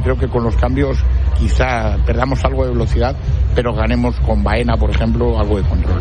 creo que con los cambios quizá perdamos algo de velocidad, pero ganemos con Baena, por ejemplo, algo de control.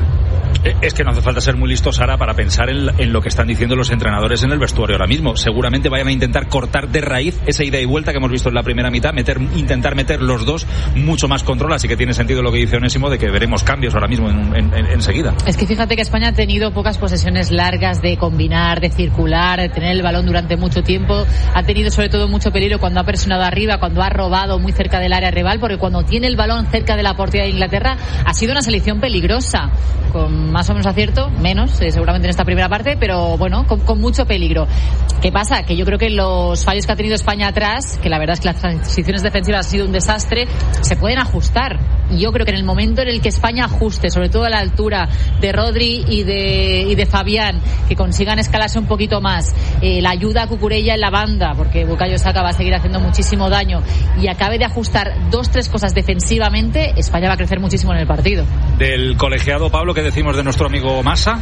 Es que no hace falta ser muy listo, Sara, para pensar en lo que están diciendo los entrenadores en el vestuario ahora mismo. Seguramente vayan a intentar cortar de raíz esa ida y vuelta que hemos visto en la primera mitad, intentar meter los dos mucho más control, así que tiene sentido lo que dice Onésimo de que veremos cambios ahora mismo enseguida. Es que fíjate que España ha tenido pocas posesiones largas de combinar, de circular, de tener el balón durante mucho tiempo. Ha tenido sobre todo mucho peligro cuando ha presionado arriba, cuando ha robado muy cerca del área rival, porque cuando tiene el balón cerca de la portería de Inglaterra ha sido una selección peligrosa, con más o menos acierto, menos seguramente en esta primera parte, pero bueno, con mucho peligro. ¿Qué pasa? Que yo creo que los fallos que ha tenido España atrás, que la verdad es que las transiciones defensivas han sido un desastre, se pueden ajustar. Y yo creo que en el momento en el que España ajuste, sobre todo a la altura de Rodri y de Fabián, que consigan escalarse un poquito más, la ayuda a Cucurella en la banda, porque Bukayo Saka va a seguir haciendo muchísimo daño, y acabe de ajustar 2-3 cosas defensivamente, España va a crecer muchísimo en el partido. Del colegiado, Pablo, ¿qué decimos de nuestro amigo Massa?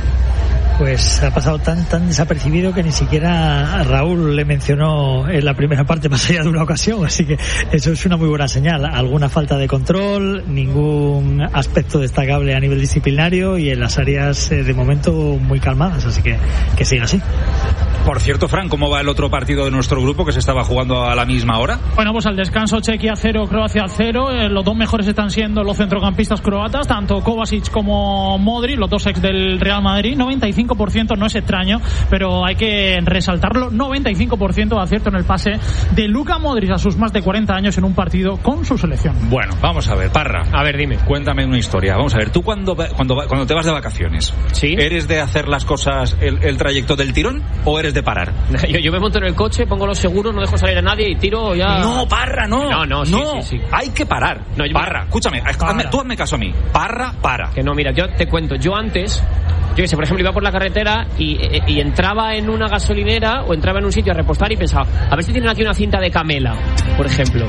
Pues ha pasado tan desapercibido que ni siquiera Raúl le mencionó en la primera parte más allá de una ocasión, así que eso es una muy buena señal. Alguna falta de control, ningún aspecto destacable a nivel disciplinario y en las áreas de momento muy calmadas, así que siga así. Por cierto, Fran, ¿cómo va el otro partido de nuestro grupo que se estaba jugando a la misma hora? Bueno, pues al descanso Chequia 0, Croacia 0. Los dos mejores están siendo los centrocampistas croatas, tanto Kovacic como Modric, los dos ex del Real Madrid. 95% no es extraño, pero hay que resaltarlo. 95% de acierto en el pase de Luka Modric a sus más de 40 años en un partido con su selección. Bueno, vamos a ver, Parra. A ver, dime. Cuéntame una historia. Vamos a ver, tú cuando te vas de vacaciones, ¿sí? ¿Eres de hacer las cosas, el trayecto del tirón, o eres de parar? Yo me monto en el coche, pongo los seguros, no dejo salir a nadie y tiro ya. No, Parra, no. No, sí. Hay que parar. No, Parra, escúchame, tú hazme caso a mí. Parra, para. Que no, mira, yo te cuento, yo antes, yo que sé, por ejemplo, iba por la carretera y entraba en una gasolinera o entraba en un sitio a repostar y pensaba, a ver si tienen aquí una cinta de Camela, por ejemplo.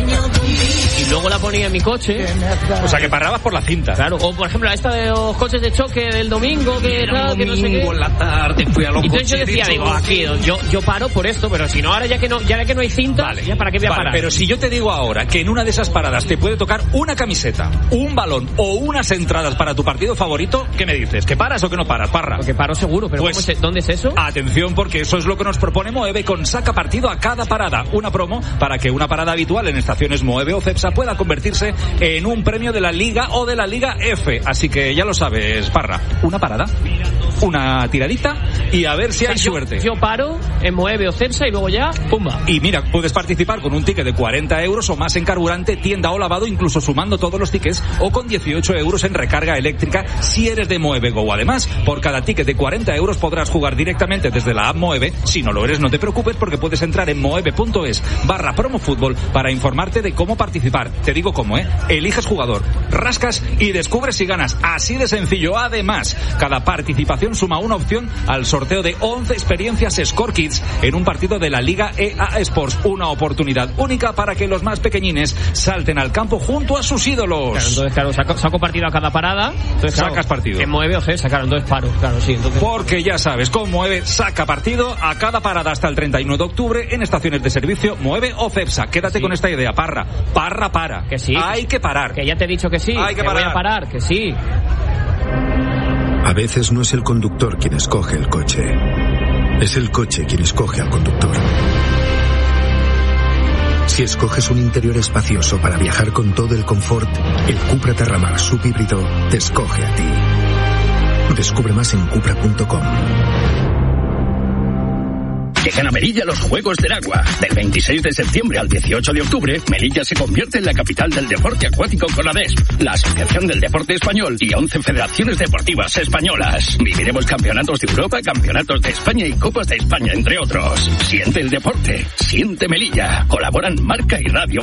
Y luego la ponía en mi coche. O sea, que parabas por la cinta. Claro, o por ejemplo, esta de los coches de choque del domingo, que tal, que no sé qué. En la tarde fui a los entonces yo decía, digo, aquí, yo paro por esto, pero si no, ahora ya que no hay cinta, vale, ya para qué voy a parar. Pero si yo te digo ahora que en una de esas paradas te puede tocar una camiseta, un balón o unas entradas para tu partido favorito, ¿qué me dices? ¿Que paras o que no paras, Parra? Que paro seguro, pero pues, ¿dónde es eso? Atención, porque eso es lo que nos propone Moeve con Saca Partido a cada parada. Una promo para que una parada habitual en estaciones Moeve o Cepsa pueda convertirse en un premio de la Liga o de la Liga F. Así que ya lo sabes, Parra. Una parada, una tiradita y a ver si hay suerte. Yo paro en Moeve o Cepsa y luego ya, pumba. Y mira, puedes participar con un ticket de 40 euros o más en carburante, tienda o lavado, incluso sumando todos los tickets, o con 18 euros en recarga eléctrica si eres de Moeve Go. Además, por cada ticket de 40 euros podrás jugar directamente desde la app Moeve. Si no lo eres, no te preocupes, porque puedes entrar en moeve.es/promofutbol para informarte de cómo participar. Te digo cómo, eliges jugador, rascas y descubres si ganas. Así de sencillo. Además, cada participación suma una opción al sorteo de 11 experiencias Score Kids en un partido de la Liga EA Sports. Una oportunidad única para que los más pequeñines salten al campo junto a sus ídolos. Claro, entonces, saco partido a cada parada. Entonces, sacas partido. En Moeve o Cepsa, claro, entonces paro. Claro, sí, entonces. Porque ya sabes, con Moeve saca partido a cada parada hasta el 31 de octubre en estaciones de servicio Moeve o Cepsa. Quédate con esta idea, Parra. Para. Que sí. Hay que parar. Que ya te he dicho que sí. Hay que parar. Voy a parar, que sí. A veces no es el conductor quien escoge el coche. Es el coche quien escoge al conductor. Si escoges un interior espacioso para viajar con todo el confort, el Cupra Terramar subhíbrido te escoge a ti. Descubre más en cupra.com. Llegan a Melilla los Juegos del Agua. Del 26 de septiembre al 18 de octubre, Melilla se convierte en la capital del deporte acuático con la ADESP, la Asociación del Deporte Español y 11 federaciones deportivas españolas. Viviremos campeonatos de Europa, campeonatos de España y Copas de España, entre otros. Siente el deporte, siente Melilla. Colaboran Marca y Radio